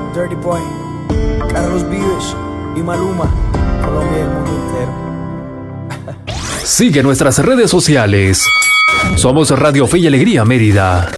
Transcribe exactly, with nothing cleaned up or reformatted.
Dirty Boy, Carlos Vives y Maluma, Colombia y el mundo entero. Sigue nuestras redes sociales. Somos Radio Fe y Alegría Mérida.